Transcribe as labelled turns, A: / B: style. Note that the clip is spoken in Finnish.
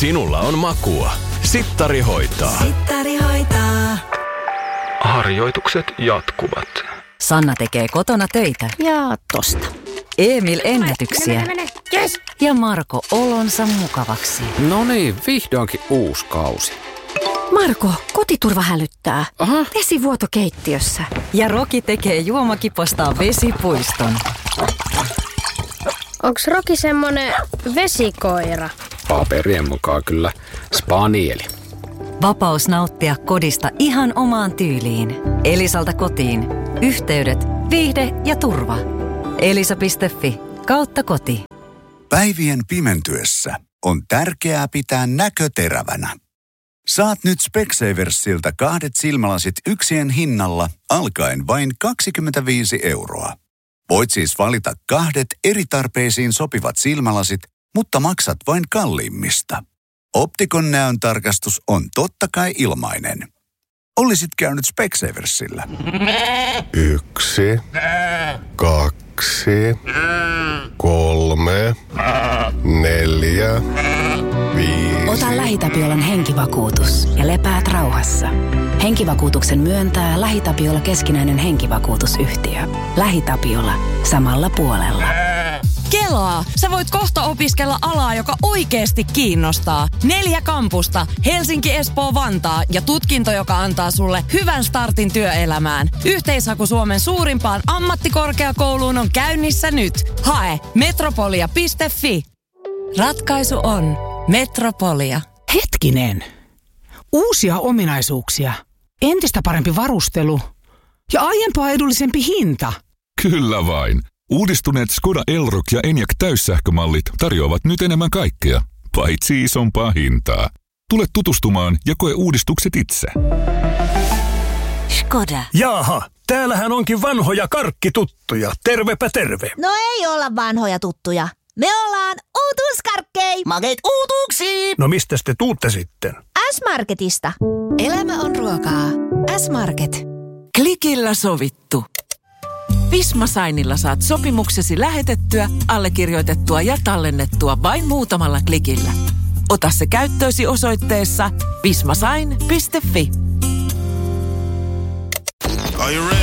A: Sinulla on makua. Sittari hoitaa.
B: Sittari hoitaa.
C: Harjoitukset jatkuvat.
B: Sanna tekee kotona töitä.
D: Ja tosta.
B: Emil ennätyksiä.
D: Yes.
B: Ja Marko olonsa mukavaksi.
E: No niin, vihdoinkin uusi kausi.
D: Marko, kotiturva hälyttää.
E: Aha.
D: Vesivuoto keittiössä.
B: Ja Roki tekee juomakipostaan vesipuiston.
F: Onks Roki semmonen vesikoira?
E: Paperien mukaan kyllä spanieli.
B: Vapaus nauttia kodista ihan omaan tyyliin. Elisalta kotiin. Yhteydet, viihde ja turva. Elisa.fi/koti.
G: Päivien pimentyessä on tärkeää pitää näkö terävänä. Saat nyt Specsaversilta 2 silmälasit yksien hinnalla alkaen vain 25 €. Voit siis valita 2 eri tarpeisiin sopivat silmälasit, mutta maksat vain kalliimmista. Optikon näöntarkastus on totta kai ilmainen. Olisit käynyt Specsaversilla.
H: 1, 2, 3, 4, 5.
I: Ota LähiTapiolan henkivakuutus ja lepäät rauhassa. Henkivakuutuksen myöntää LähiTapiola keskinäinen henkivakuutusyhtiö. LähiTapiola. Samalla puolella.
J: Kelaa! Sä voit kohta opiskella alaa, joka oikeasti kiinnostaa. 4 kampusta, Helsinki, Espoo, Vantaa ja tutkinto, joka antaa sulle hyvän startin työelämään. Yhteishaku Suomen suurimpaan ammattikorkeakouluun on käynnissä nyt. Hae metropolia.fi. Ratkaisu on Metropolia.
K: Hetkinen. Uusia ominaisuuksia, entistä parempi varustelu ja aiempaa edullisempi hinta.
L: Kyllä vain. Uudistuneet Skoda Elroq ja Enyaq täyssähkömallit tarjoavat nyt enemmän kaikkea, paitsi isompaa hintaa. Tule tutustumaan ja koe uudistukset itse.
B: Skoda.
M: Jaaha, täällähän onkin vanhoja karkkituttuja. Tervepä terve.
N: No ei olla vanhoja tuttuja. Me ollaan uutuuskarkkei. Makeet uutuuksiin.
M: No mistäs te tuutte sitten?
N: S-Marketista.
B: Elämä on ruokaa. S-Market.
O: Klikillä sovittu. Visma-Signilla saat sopimuksesi lähetettyä, allekirjoitettua ja tallennettua vain muutamalla klikillä. Ota se käyttöösi osoitteessa vismasign.fi.
H: Are you ready?